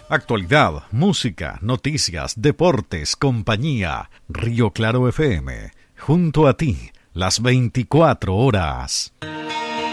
Actualidad, música, noticias, deportes, compañía. Río Claro FM, junto a ti, las 24 horas.